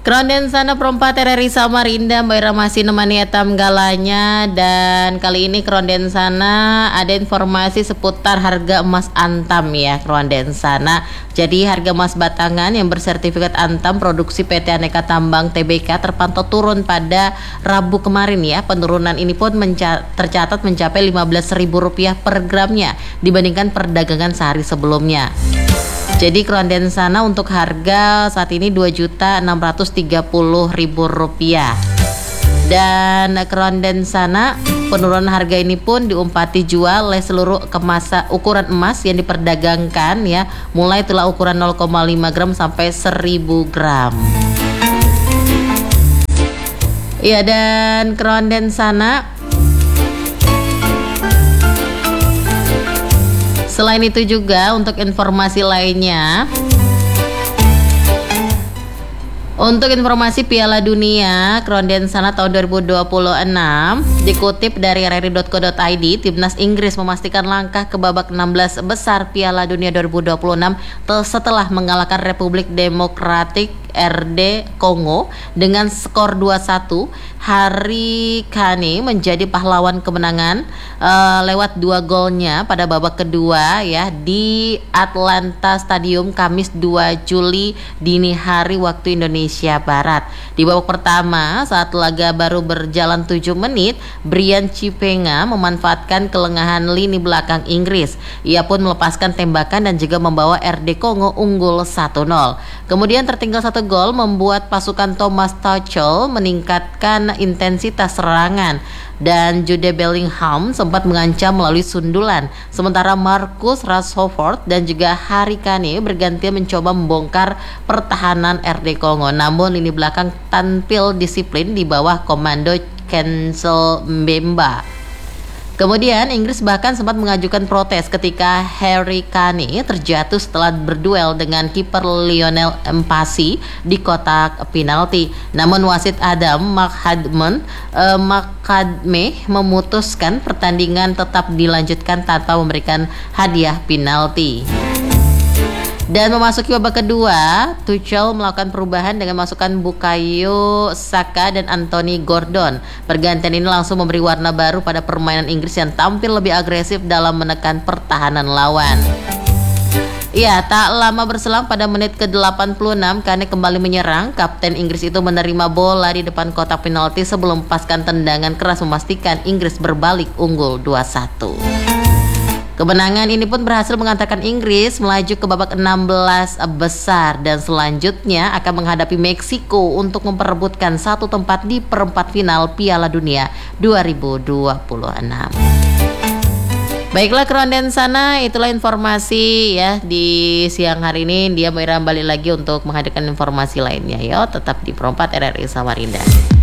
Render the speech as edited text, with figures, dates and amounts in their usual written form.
Kronden sana perempat RRI Samarinda, Mbak Ira masih nemani etam galanya. Dan kali ini Kronden sana ada informasi seputar harga emas antam ya Kronden sana. Jadi harga emas batangan yang bersertifikat antam produksi PT Aneka Tambang Tbk terpantau turun pada Rabu kemarin ya. Penurunan ini pun tercatat mencapai Rp15.000 per gramnya dibandingkan perdagangan sehari sebelumnya. Jadi Kronden sana untuk harga saat ini Rp2.630.000. Dan Kronden sana penurunan harga ini pun diumpati jual oleh seluruh ukuran emas yang diperdagangkan ya, mulai telah ukuran 0,5 gram sampai 1000 gram. Ya, dan Kronden sana selain itu juga untuk informasi lainnya, untuk informasi Piala Dunia Kronden sana tahun 2026 dikutip dari rri.co.id, Timnas Inggris memastikan langkah ke babak 16 besar Piala Dunia 2026 setelah mengalahkan Republik Demokratik RD Kongo dengan skor 2-1. Harry Kane menjadi pahlawan kemenangan lewat 2 golnya pada babak kedua ya di Atlanta Stadium Kamis 2 Juli dini hari waktu Indonesia Barat. Di babak pertama saat laga baru berjalan 7 menit, Brian Chipenga memanfaatkan kelengahan lini belakang Inggris. Ia pun melepaskan tembakan dan juga membawa RD Kongo unggul 1-0. Kemudian tertinggal 1 gol membuat pasukan Thomas Tuchel meningkatkan intensitas serangan dan Jude Bellingham sempat mengancam melalui sundulan. Sementara Marcus Rashford dan juga Harry Kane bergantian mencoba membongkar pertahanan RD Kongo. Namun lini belakang tampil disiplin di bawah komando Kensel Mbemba. Kemudian Inggris bahkan sempat mengajukan protes ketika Harry Kane terjatuh setelah berduel dengan kiper Lionel Messi di kotak penalti. Namun wasit Adam McAdame memutuskan pertandingan tetap dilanjutkan tanpa memberikan hadiah penalti. Dan memasuki babak kedua, Tuchel melakukan perubahan dengan masukkan Bukayo Saka dan Anthony Gordon. Pergantian ini langsung memberi warna baru pada permainan Inggris yang tampil lebih agresif dalam menekan pertahanan lawan. Ya, tak lama berselang pada menit ke-86 Kane kembali menyerang. Kapten Inggris itu menerima bola di depan kotak penalti sebelum melepaskan tendangan keras memastikan Inggris berbalik unggul 2-1. Kemenangan ini pun berhasil mengantarkan Inggris melaju ke babak 16 besar dan selanjutnya akan menghadapi Meksiko untuk memperebutkan satu tempat di perempat final Piala Dunia 2026. Baiklah Kronden sana, itulah informasi ya di siang hari ini. Dia Mbak Ira balik lagi untuk menghadirkan informasi lainnya. Yo, tetap di perempat RRI Samarinda.